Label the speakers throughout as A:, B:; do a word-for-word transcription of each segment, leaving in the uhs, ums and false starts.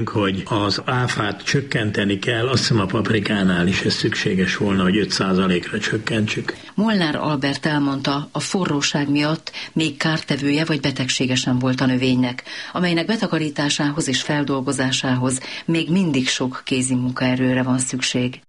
A: hogy az áfát csökkenteni kell, azt hiszem a paprikánál is ez szükséges volna, hogy öt százalékra csökkentsük.
B: Molnár Albert elmondta, a forróság miatt még kártevője vagy betegsége sem volt a növénynek, amelynek betakarításához és feldolgozásához még mindig sok kézi munkaerőre van szükség.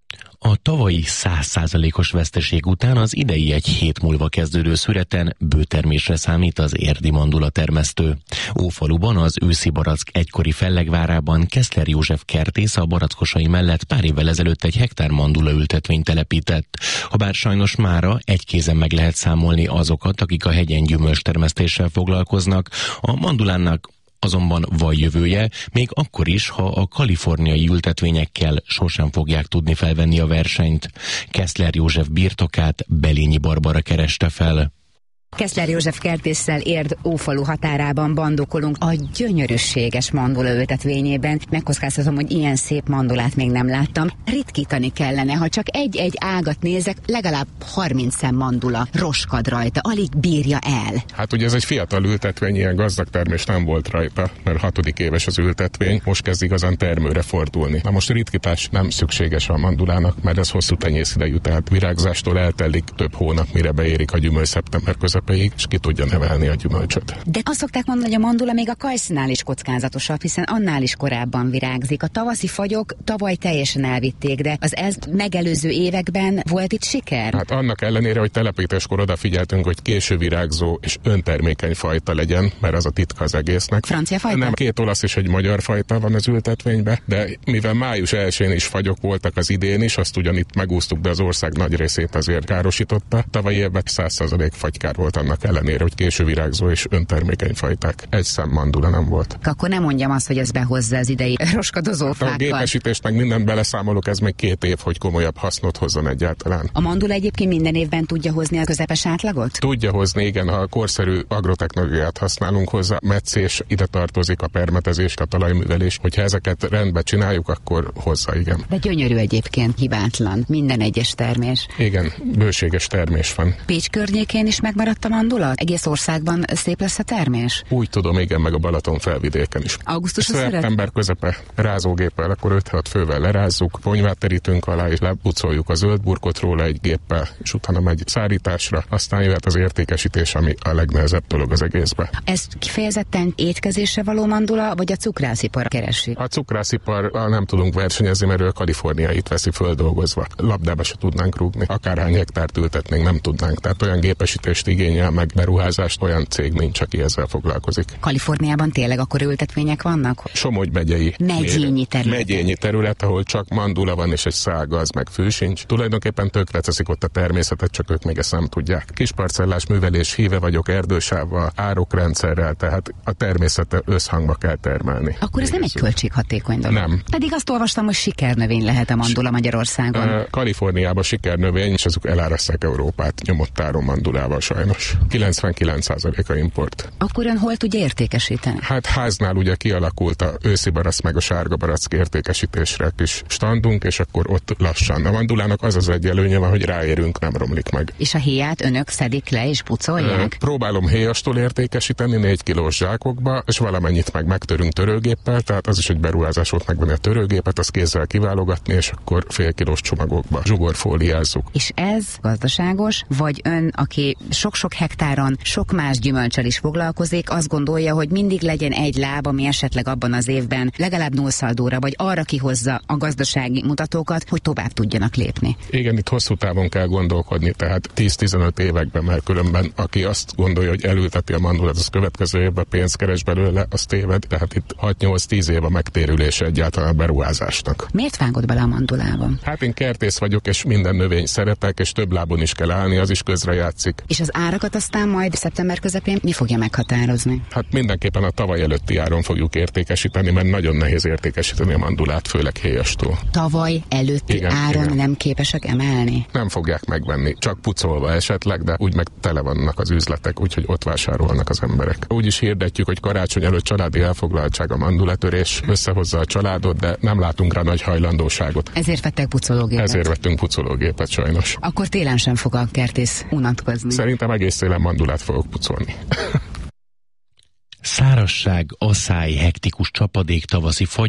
C: A tavalyi száz százalékos veszteség után az idei egy hét múlva kezdődő szüreten bőtermésre számít az érdi mandula termesztő. Ófaluban, az őszi barack egykori fellegvárában Keszler József kertész a barackosai mellett pár évvel ezelőtt egy hektár mandula ültetvényt telepített. Habár sajnos mára egy kézen meg lehet számolni azokat, akik a hegyen gyümölcstermesztéssel foglalkoznak, a mandulának azonban van jövője, még akkor is, ha a kaliforniai ültetvényekkel sosem fogják tudni felvenni a versenyt. Keszler József birtokát Belényi Barbara kereste fel.
D: Keszler József kertésszel Érd Ófalu határában bandokolunk a gyönyörűséges mandula ültetvényében. Megkockáztatom, hogy ilyen szép mandulát még nem láttam. Ritkítani kellene, ha csak egy-egy ágat nézek, legalább harminc szem mandula roskad rajta, alig bírja el.
E: Hát ugye ez egy fiatal ültetvény, ilyen gazdag termés nem volt rajta, mert hatodik éves az ültetvény, most kezd igazán termőre fordulni. Na most ritkítás nem szükséges a mandulának, mert ez hosszú tenyészidejű, tehát virágzástól eltelik több hónap, mire beérik a gyümölcs szeptember közepéig, és ki tudja nevelni a gyümölcsöt.
D: De azt szokták mondani, hogy a mandula még a kajsznál is kockázatosabb, hiszen annál is korábban virágzik. A tavaszi fagyok tavaly teljesen elvitték, de az ezt megelőző években volt itt siker?
E: Hát annak ellenére, hogy telepítéskor odafigyeltünk, hogy késő virágzó és öntermékeny fajta legyen, mert az a titka az egésznek.
D: Francia fajta?
E: Nem, két olasz és egy magyar fajta van az ültetvényben, de mivel május elsején is fagyok voltak az idén is, azt ugyan itt megúsztuk, de az ország nagy részét azért károsította. Tavalyi évben száz százalék fagykár volt, annak ellenére, hogy késő virágzó és öntermékeny fajták. Egy szem mandula nem volt.
D: Akkor nem mondjam azt, hogy ez behozza az idei roskadozó fákkal.
E: A gépesítést meg mindent beleszámolok, ez még két év, hogy komolyabb hasznot hozzon egyáltalán.
D: A mandula egyébként minden évben tudja hozni a közepes átlagot?
E: Tudja hozni, igen, ha korszerű agrotechnológiát használunk hozzá, metszés, ide tartozik a permetezés, a talajművelés, hogyha ezeket rendbe csináljuk, akkor hozza, igen.
D: De gyönyörű egyébként, hibátlan, minden egyes termés.
E: Igen, bőséges termés van.
D: Pécs környékén is megmaradt a mandula? Egész országban szép lesz a termés?
E: Úgy tudom, igen, meg a Balaton felvidéken is.
D: Augusztus a szület?
E: Szeptember közepe rázógéppel, akkor öt-hat fővel lerázzuk, ponyvát terítünk alá, és lepucoljuk a zöld burkot róla egy géppel, és utána megy szárításra, aztán jöhet az értékesítés, ami a legnehezebb dolog az egészben.
D: Ez kifejezetten étkezésre való mandula, vagy a cukrászipar keresi?
E: A cukrásziparral nem tudunk versenyezni, mert ő a kaliforniait veszi földolgozva. Labdába se tudnánk rúgni. Akárhány hektárt ültetnénk, nem tudnánk. Tehát olyan gépesítést igényel, meg beruházást, olyan cég nincs, aki ezzel foglalkozik.
D: Kaliforniában tényleg akkor ültetvények vannak?
E: Somogy megyei.
D: Megyényi terület.
E: Megyényi terület, ahol csak mandula van, és egy szágaz, meg fű sincs. Tulajdonképpen tökre teszik ott a természetet, csak ők még ezt nem tudják. Kisparcellás művelés híve vagyok, erdősávval, árokrendszerrel, tehát a természettel összhangba kell termelni.
D: Akkor ez nem egy költséghatékony dolog.
E: Nem.
D: Pedig azt olvastam, hogy sikernövény lehet a mandula Magyarországon.
E: Uh, Kaliforniában sikernövény, és azok elárasztják Európát nyomott áron mandulával sajnos. kilencvenkilenc százalék a import.
D: Akkor ön hol tudja értékesíteni?
E: Hát háznál ugye kialakult a őszi barack meg a sárga barack értékesítésre kis standunk, és akkor ott lassan. A mandulának az az egy előnye van, hogy ráérünk, nem romlik meg.
D: És a héját önök szedik le és pucolják?
E: Uh, próbálom héjastól értékesíteni négy kilós zsákokba, és valamennyit meg megtörünk törőgéppel, tehát az is egy beruházás volt megvenni a törőgépet, azt kézzel kiválogatni, és akkor fél kilós csomagokba zsugorfóliázzuk.
D: És ez gazdaságos, vagy ön, aki sok-sok hektáron sok más gyümölcsel is foglalkozik, azt gondolja, hogy mindig legyen egy láb, ami esetleg abban az évben legalább nullszaldóra, vagy arra kihozza a gazdasági mutatókat, hogy tovább tudjanak lépni.
E: Igen, itt hosszú távon kell gondolkodni, tehát tíz-tizenöt években, mert különben aki azt gondolja, hogy elülteti a mandulát, az következő évben pénzt keres belőle, az téved, tehát itt hat-nyolc-tíz év a megtérülése egyáltalán a beruházásnak.
D: Miért vágod bele a mandulába?
E: Hát én kertész vagyok, és minden növény szeretek, és több lábon is kell állni, az is közrejátszik.
D: És az árakat aztán majd szeptember közepén mi fogja meghatározni?
E: Hát mindenképpen a tavaly előtti áron fogjuk értékesíteni, mert nagyon nehéz értékesíteni a mandulát, főleg héjastól.
D: Tavaly előtti igen, áron igen. Nem képesek emelni? Nem
E: fogják megvenni, csak pucolva esetleg, de úgy meg tele vannak az üzletek, úgyhogy ott vásárolnak az emberek. Úgy is hirdetjük, hogy karácsony előtt családi elfoglaltság a mandulatörés, összehozza a családot, de nem látunk rá nagy hajlandóságot.
D: Ezért vettek pucológépet?
E: Ezért vettünk pucológépet sajnos.
D: Akkor télen sem fog a kertész unatkozni?
E: Szerintem egész télen mandulát fogok pucolni.
C: Szárazság, aszály, hektikus csapadék, tavaszi fagy